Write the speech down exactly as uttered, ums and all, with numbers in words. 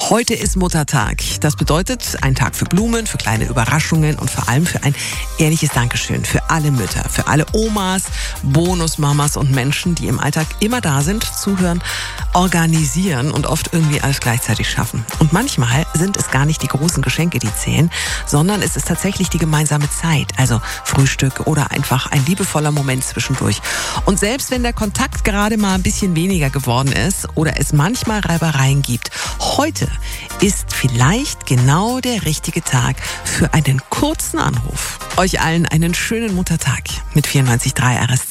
Heute ist Muttertag. Das bedeutet ein Tag für Blumen, für kleine Überraschungen und vor allem für ein ehrliches Dankeschön für alle Mütter, für alle Omas, Bonusmamas und Menschen, die im Alltag immer da sind, zuhören, organisieren und oft irgendwie alles gleichzeitig schaffen. Und manchmal sind es gar nicht die großen Geschenke, die zählen, sondern es ist tatsächlich die gemeinsame Zeit, also Frühstück oder einfach ein liebevoller Moment zwischendurch. Und selbst wenn der Kontakt gerade mal ein bisschen weniger geworden ist oder es manchmal Reibereien gibt, heute ist vielleicht genau der richtige Tag für einen kurzen Anruf. Euch allen einen schönen Muttertag mit vierundneunzig Komma drei R S